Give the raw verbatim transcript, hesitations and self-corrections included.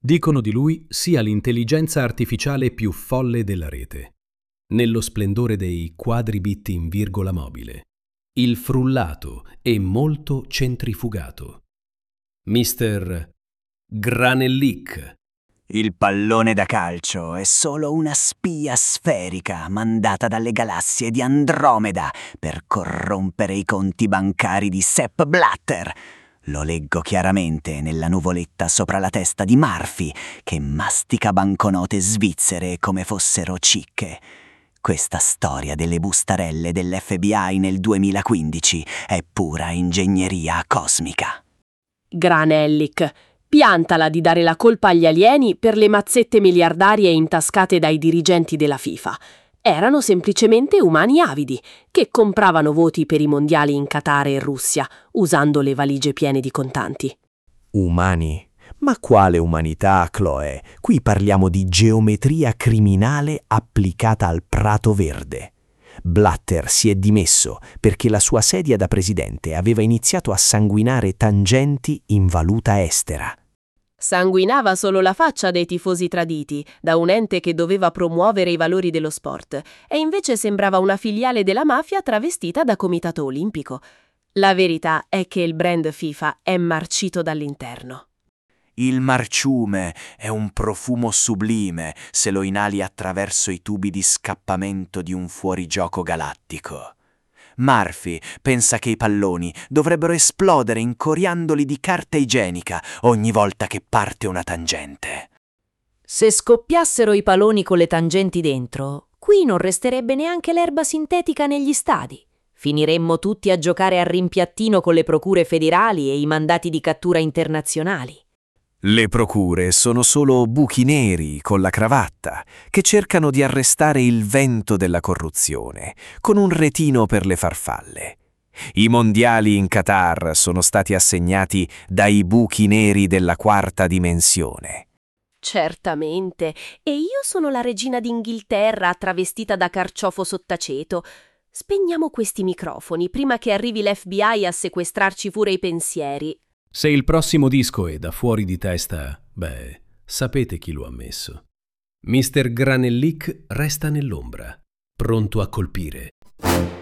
Dicono di lui sia l'intelligenza artificiale più folle della rete. Nello splendore dei quadribit in virgola mobile. Il frullato e molto centrifugato. mister Granellic. Il pallone da calcio è solo una spia sferica mandata dalle galassie di Andromeda per corrompere i conti bancari di Sepp Blatter. Lo leggo chiaramente nella nuvoletta sopra la testa di Murphy, che mastica banconote svizzere come fossero cicche. Questa storia delle bustarelle dell'F B I nel duemilaquindici è pura ingegneria cosmica. Granellic, piantala di dare la colpa agli alieni per le mazzette miliardarie intascate dai dirigenti della FIFA. Erano semplicemente umani avidi, che compravano voti per i mondiali in Qatar e Russia, usando le valigie piene di contanti. Umani? Ma quale umanità, Chloe? Qui parliamo di geometria criminale applicata al prato verde. Blatter si è dimesso perché la sua sedia da presidente aveva iniziato a sanguinare tangenti in valuta estera. Sanguinava solo la faccia dei tifosi traditi da un ente che doveva promuovere i valori dello sport e invece sembrava una filiale della mafia travestita da comitato olimpico. La verità è che il brand FIFA è marcito dall'interno. Il marciume è un profumo sublime se lo inali attraverso i tubi di scappamento di un fuorigioco galattico. Murphy pensa che i palloni dovrebbero esplodere in coriandoli di carta igienica ogni volta che parte una tangente. Se scoppiassero i palloni con le tangenti dentro, qui non resterebbe neanche l'erba sintetica negli stadi. Finiremmo tutti a giocare a rimpiattino con le procure federali e i mandati di cattura internazionali. Le procure sono solo buchi neri con la cravatta che cercano di arrestare il vento della corruzione con un retino per le farfalle. I mondiali in Qatar sono stati assegnati dai buchi neri della quarta dimensione. Certamente, e io sono la regina d'Inghilterra travestita da carciofo sottaceto. Spegniamo questi microfoni prima che arrivi l'F B I a sequestrarci pure i pensieri. Se il prossimo disco è da fuori di testa, beh, sapete chi lo ha messo. mister Granellic resta nell'ombra, pronto a colpire.